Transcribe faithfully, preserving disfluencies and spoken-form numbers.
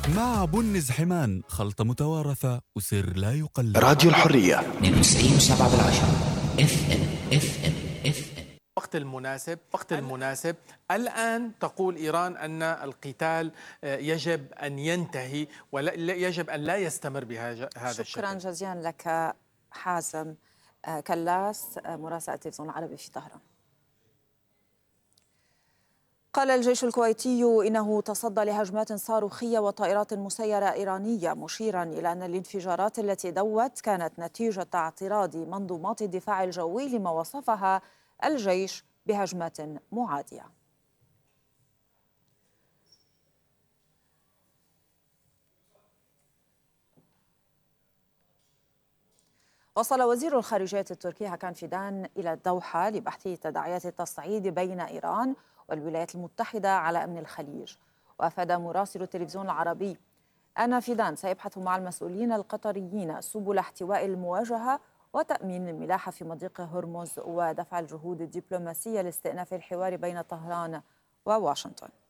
مع بن زحمان، خلطة متوارثة وسر لا يقلد. راديو الحرية اثنين وتسعين وسبعة بالعشرة اف ام اف ام اف ام. وقت المناسب وقت المناسب الآن تقول إيران أن القتال يجب أن ينتهي ويجب أن لا يستمر بهذا الشكل. شكرا جزيلا لك حازم كلاس، مراسل التلفزيون العربي في طهران. قال الجيش الكويتي إنه تصدى لهجمات صاروخية وطائرات مسيرة إيرانية، مشيرا إلى أن الانفجارات التي دوت كانت نتيجة اعتراض منظومات الدفاع الجوي لما وصفها الجيش بهجمات معادية. وصل وزير الخارجية التركي هاكان فيدان إلى الدوحة لبحث تداعيات التصعيد بين إيران والولايات المتحدة على أمن الخليج. وأفاد مراسل التلفزيون العربي أن فيدان سيبحث مع المسؤولين القطريين سبل احتواء المواجهة وتأمين الملاحة في مضيق هرمز ودفع الجهود الدبلوماسية لاستئناف الحوار بين طهران وواشنطن.